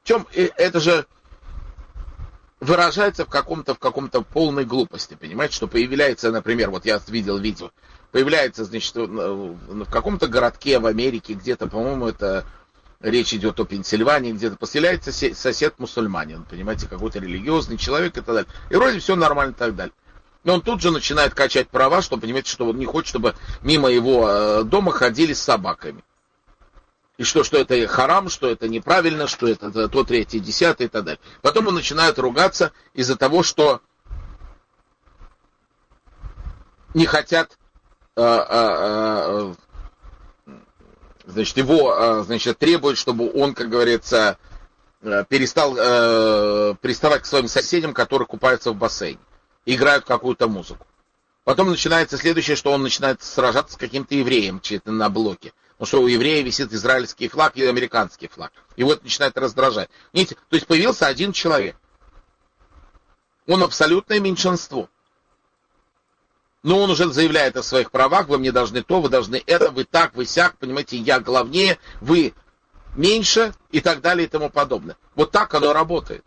чем это же выражается в каком-то полной глупости, понимаете, что появляется, например, вот я видел видео, появляется, значит, в каком-то городке в Америке, где-то, по-моему, это речь идет о Пенсильвании, где-то поселяется сосед-мусульманин, понимаете, какой-то религиозный человек и так далее. И вроде все нормально и так далее. Но он тут же начинает качать права, что, понимаете, что он не хочет, чтобы мимо его дома ходили с собаками. И что это харам, что это неправильно, что это то, третье, десятое и так далее. Потом он начинает ругаться из-за того, что не хотят, значит, его, значит, требуют, чтобы он, как говорится, перестал приставать к своим соседям, которые купаются в бассейне, играют какую-то музыку. Потом начинается следующее, что он начинает сражаться с каким-то евреем на блоке. Потому что у еврея висит израильский флаг и американский флаг. И вот начинает раздражать. Видите, то есть появился один человек. Он абсолютное меньшинство. Но он уже заявляет о своих правах. Вы мне должны то, вы должны это, вы так, вы сяк. Понимаете, я главнее, вы меньше и так далее и тому подобное. Вот так оно работает.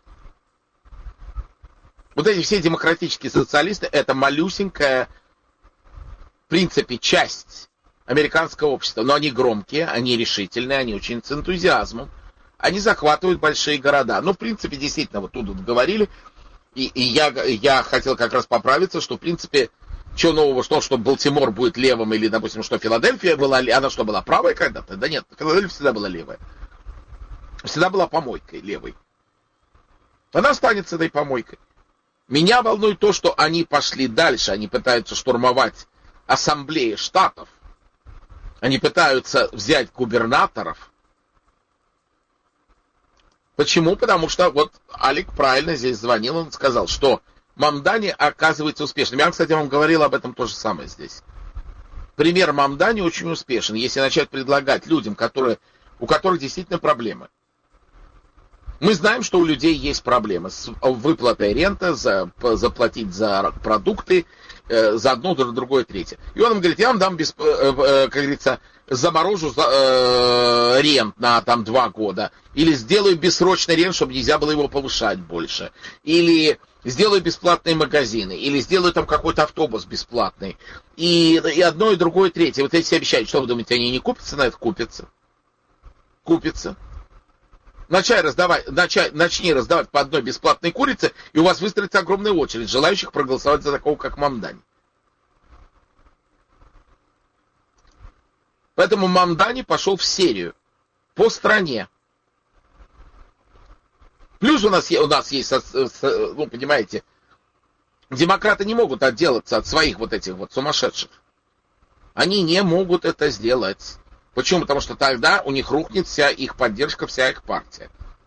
Вот эти все демократические социалисты, это малюсенькая, в принципе, часть американского общества. Но они громкие, они решительные, они очень с энтузиазмом. Они захватывают большие города. Ну, в принципе, действительно, вот тут говорили, и я хотел как раз поправиться, что, в принципе, что нового, что Балтимор будет левым, или, допустим, что Филадельфия была, она что, была правой когда-то? Да нет, Филадельфия всегда была левая. Всегда была помойкой левой. Она останется этой помойкой. Меня волнует то, что они пошли дальше, они пытаются штурмовать ассамблеи штатов, они пытаются взять губернаторов. Почему? Потому что вот Алик правильно здесь звонил, он сказал, что Мамдани оказывается успешным. Я, кстати, вам говорил об этом то же самое здесь. Пример Мамдани очень успешен, если начать предлагать людям, у которых действительно проблемы. Мы знаем, что у людей есть проблемы с выплатой ренты, заплатить за продукты, за одно, за другое, третье. И он им говорит, я вам дам, как говорится, заморожу рент на там 2 года. Или сделаю бессрочный рент, чтобы нельзя было его повышать больше. Или сделаю бесплатные магазины. Или сделаю там какой-то автобус бесплатный. И одно, и другое, и третье. Вот эти все обещают. Что вы думаете, они не купятся на это? Купятся. Купятся. Начни раздавать по одной бесплатной курице, и у вас выстроится огромная очередь желающих проголосовать за такого, как Мамдани. Поэтому Мамдани пошел в серию по стране. Плюс у нас есть, ну, понимаете, демократы не могут отделаться от своих вот этих вот сумасшедших. Они не могут это сделать. Почему? Потому что тогда у них рухнет вся их поддержка, вся их партия.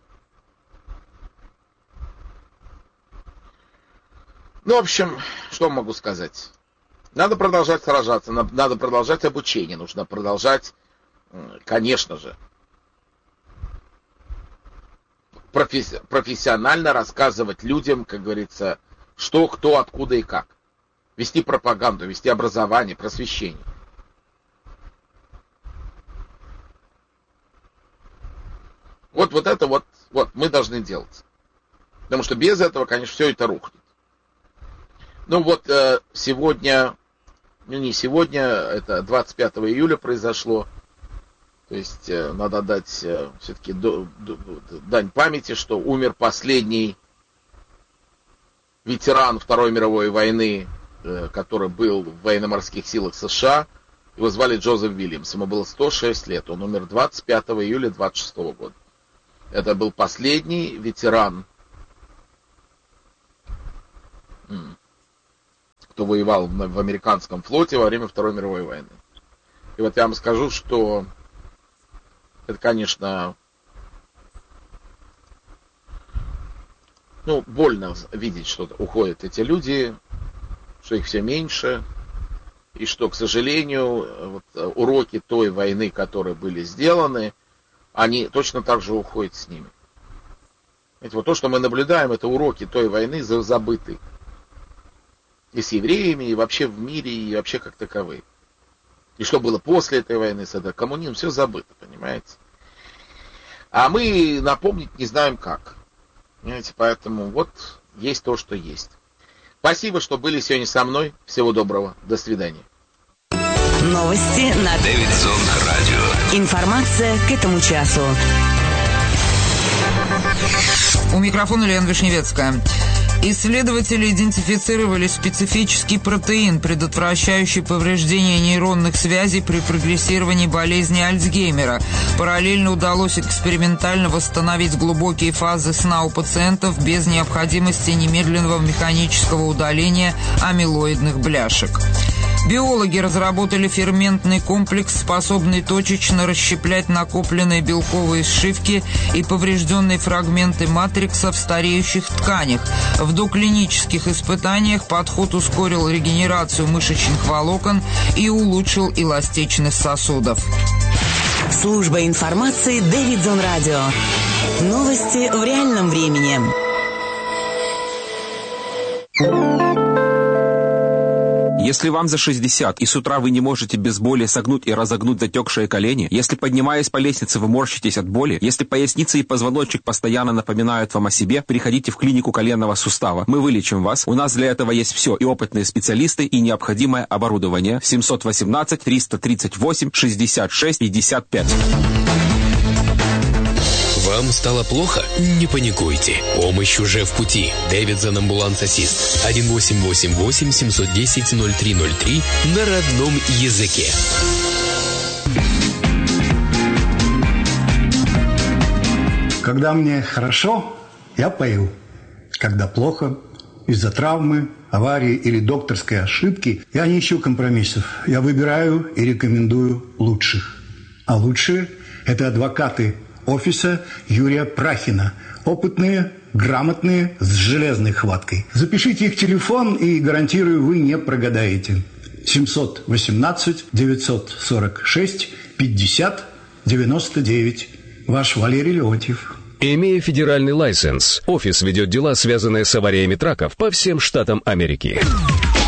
Ну, в общем, что могу сказать? Надо продолжать сражаться, надо продолжать обучение, нужно продолжать, конечно же, профессионально рассказывать людям, как говорится, что, кто, откуда и как. Вести пропаганду, вести образование, просвещение. Вот это вот мы должны делать. Потому что без этого, конечно, все это рухнет. Ну вот сегодня, не сегодня, это 25 июля произошло. То есть надо дать все-таки дань памяти, что умер последний ветеран Второй мировой войны, который был в военно-морских силах США. Его звали Джозеф Вильямс. Ему было 106 лет. Он умер 25 июля 26 года. Это был последний ветеран, кто воевал в американском флоте во время Второй мировой войны. И вот я вам скажу, что это, конечно, больно видеть, что уходят эти люди, что их все меньше, и что, к сожалению, вот, уроки той войны, которые были сделаны, они точно так же уходят с ними. Ведь вот то, что мы наблюдаем, это уроки той войны забыты. И с евреями, и вообще в мире, и вообще как таковые. И что было после этой войны, с этой коммунизмом, все забыто, понимаете? А мы напомнить не знаем как. Понимаете, поэтому вот есть то, что есть. Спасибо, что были сегодня со мной. Всего доброго. До свидания. Новости на Дэвидсон Радио. Информация к этому часу. У микрофона Лена Вишневецкая. Исследователи идентифицировали специфический протеин, предотвращающий повреждение нейронных связей при прогрессировании болезни Альцгеймера. Параллельно удалось экспериментально восстановить глубокие фазы сна у пациентов без необходимости немедленного механического удаления амилоидных бляшек. Биологи разработали ферментный комплекс, способный точечно расщеплять накопленные белковые сшивки и поврежденные фрагменты матрикса в стареющих тканях. В доклинических испытаниях подход ускорил регенерацию мышечных волокон и улучшил эластичность сосудов. Служба информации Дэвидсон Радио. Новости в реальном времени. Если вам за 60 и с утра вы не можете без боли согнуть и разогнуть затекшие колени, если, поднимаясь по лестнице, вы морщитесь от боли, если поясница и позвоночник постоянно напоминают вам о себе, приходите в клинику коленного сустава. Мы вылечим вас. У нас для этого есть все: и опытные специалисты, и необходимое оборудование. 718-338-66-55. Вам стало плохо? Не паникуйте. Помощь уже в пути. Дэвидсон Амбуланс Ассист. 1888-710-0303 на родном языке. Когда мне хорошо, я пою. Когда плохо, из-за травмы, аварии или докторской ошибки, я не ищу компромиссов. Я выбираю и рекомендую лучших. А лучшие – это адвокаты офиса Юрия Прахина. Опытные, грамотные, с железной хваткой. Запишите их телефон, и, гарантирую, вы не прогадаете. 718-946-50-99. Ваш Валерий Леонтьев. Имея федеральный лайсенс, офис ведет дела, связанные с авариями траков по всем штатам Америки.